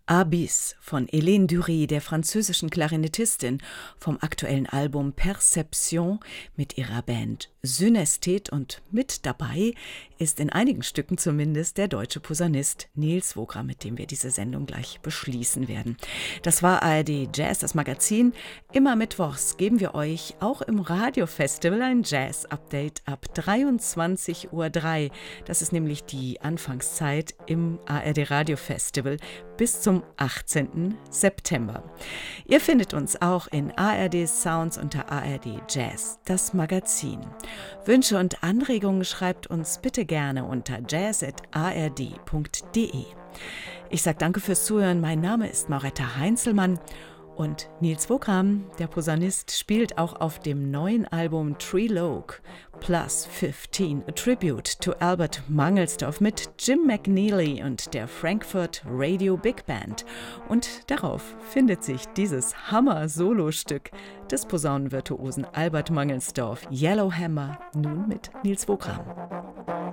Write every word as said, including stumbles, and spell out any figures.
Abyss von Hélène Durey, der französischen Klarinettistin, vom aktuellen Album Perception mit ihrer Band Synästhet, und mit dabei ist in einigen Stücken zumindest der deutsche Posaunist Nils Wogra, mit dem wir diese Sendung gleich beschließen werden. Das war A R D Jazz, das Magazin. Immer mittwochs geben wir euch auch im Radiofestival ein Jazz-Update ab dreiundzwanzig Uhr drei. Das ist nämlich die Anfangszeit im A R D Radiofestival bis zum achtzehnten September. Ihr findet uns auch in A R D Sounds unter A R D Jazz, das Magazin. Wünsche und Anregungen schreibt uns bitte gerne unter jazz at a r d punkt d e. Ich sage danke fürs Zuhören. Mein Name ist Mauretta Heinzelmann. Und Nils Wogra, der Posaunist, spielt auch auf dem neuen Album Trilogue Plus fünfzehn, a Tribute to Albert Mangelsdorff mit Jim McNeely und der Frankfurt Radio Big Band. Und darauf findet sich dieses Hammer-Solostück des Posaunenvirtuosen Albert Mangelsdorff, Yellowhammer, nun mit Nils Wogra.